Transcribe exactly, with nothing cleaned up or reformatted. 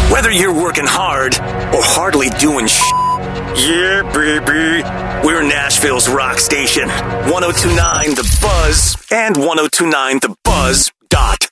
Whether you're working hard or hardly doing sh**, yeah, baby, we're Nashville's rock station. ten twenty-nine The Buzz and ten twenty-nine the buzz dot